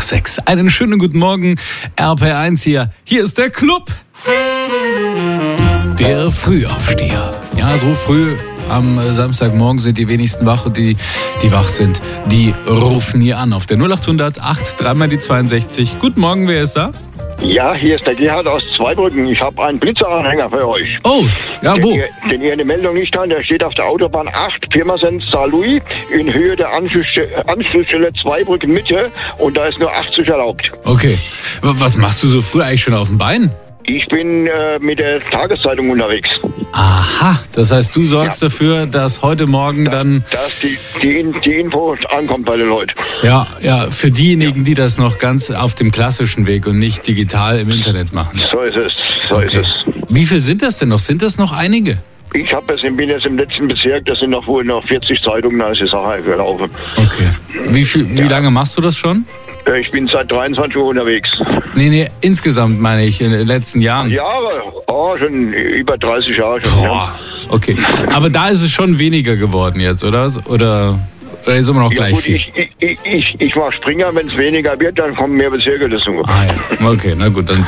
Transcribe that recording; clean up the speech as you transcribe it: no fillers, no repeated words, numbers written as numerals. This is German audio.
6. Einen schönen guten Morgen, RPR1 hier. Hier ist der Club. Der Frühaufsteher. Ja, so früh am Samstagmorgen sind die wenigsten wach und die wach sind, die rufen hier an auf der 0800 8 3 mal die 62. Guten Morgen, wer ist da? Ja, hier ist der Gerhard aus Zweibrücken. Ich habe einen Blitzeranhänger für euch. Oh, ja, wo? Den ihr eine Meldung nicht habt, der steht auf der Autobahn 8, Pirmasens Saarlouis, in Höhe der Anschlussstelle Zweibrücken Mitte, und da ist nur 80 erlaubt. Okay. Was machst du so früh eigentlich schon auf dem Bein? Ich bin mit der Tageszeitung unterwegs. Aha, das heißt, du sorgst dafür, dass heute Morgen dann... Dass die Info ankommt bei den Leuten. Ja, für diejenigen, die das noch ganz auf dem klassischen Weg und nicht digital im Internet machen. So ist es, ist es. Wie viel sind das denn noch? Sind das noch einige? Ich bin jetzt im letzten Bezirk, das sind wohl noch 40 Zeitungen, da ist die Sache gelaufen. Okay. Wie lange machst du das schon? Ich bin seit 23 Uhr unterwegs. Nee, insgesamt meine ich, in den letzten Jahren. Jahre? Oh, schon über 30 Jahre schon. Boah, okay. Aber da ist es schon weniger geworden jetzt, oder? Oder ist immer noch gleich gut, viel? Ich mache Springer, wenn es weniger wird, dann kommen mehr Bezirke dazu. Ah ja, okay, na gut, dann